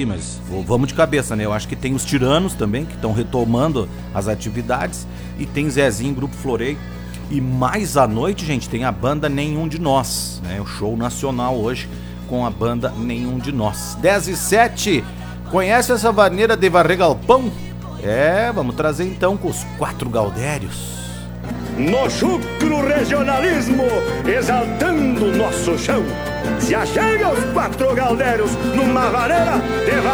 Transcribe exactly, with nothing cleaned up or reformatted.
aqui, mas vamos de cabeça, né? Eu acho que tem os Tiranos também, que estão retomando as atividades. E tem Zezinho, Grupo Floreio. E mais à noite, gente, tem a banda Nenhum de Nós, né? O show nacional hoje com a banda Nenhum de Nós. dez e sete. Conhece essa maneira de varrer galpão? É, vamos trazer então com os Quatro Gaudérios. No chucro regionalismo, exaltando nosso chão, se achega os Quatro Gaudérios numa vaneira de